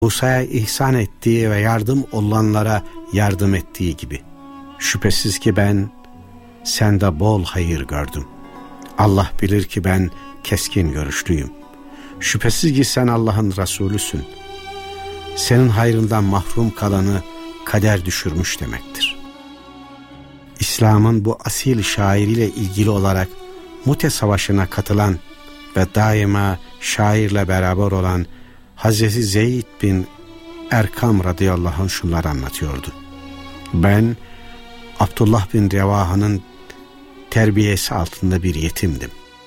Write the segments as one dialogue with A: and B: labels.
A: Musa'ya ihsan ettiği ve yardım olanlara yardım ettiği gibi. Şüphesiz ki ben sende bol hayır gördüm. Allah bilir ki ben keskin görüşlüyüm. Şüphesiz ki sen Allah'ın Resulüsün. Senin hayrından mahrum kalanı kader düşürmüş demektir. İslam'ın bu asil şairiyle ilgili olarak Mute Savaşı'na katılan ve daima şairle beraber olan Hazreti Zeyd bin Erkam radıyallahu anh şunları anlatıyordu. Ben Abdullah bin Revaha'nın terbiyesi altında bir yetimdim.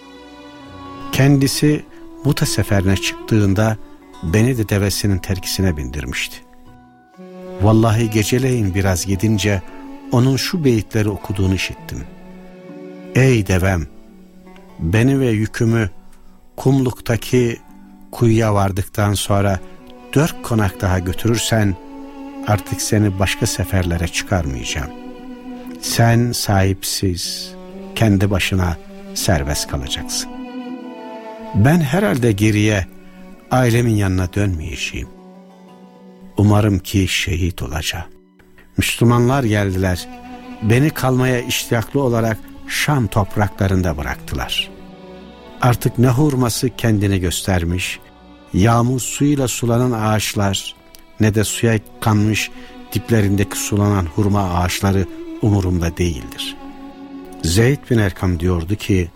A: Kendisi Mute seferine çıktığında beni de devesinin terkisine bindirmişti. Vallahi geceleyin biraz gidince onun şu beyitleri okuduğunu işittim. Ey devem, beni ve yükümü kumluktaki kuyuya vardıktan sonra 4 konak daha götürürsen artık seni başka seferlere çıkarmayacağım. Sen sahipsiz, kendi başına serbest kalacaksın. Ben herhalde geriye ailemin yanına dönmeyeceğim. Umarım ki şehit olacağım. Müslümanlar geldiler, beni kalmaya iştiyaklı olarak Şam topraklarında bıraktılar. Artık ne hurması kendini göstermiş, yağmur suyuyla sulanan ağaçlar, ne de suya kanmış diplerindeki sulanan hurma ağaçları umurumda değildir. Zeyd bin Erkam diyordu ki,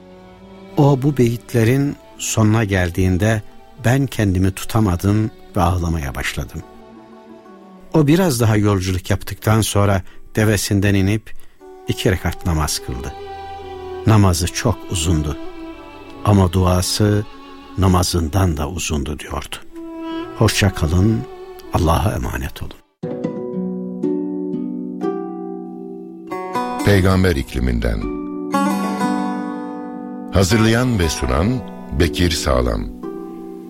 A: o bu beyitlerin sonuna geldiğinde ben kendimi tutamadım ve ağlamaya başladım. O biraz daha yolculuk yaptıktan sonra devesinden inip 2 rekat namaz kıldı. Namazı çok uzundu ama duası namazından da uzundu diyordu. Hoşça kalın, Allah'a emanet olun.
B: Peygamber ikliminden. Hazırlayan ve sunan Bekir Sağlam.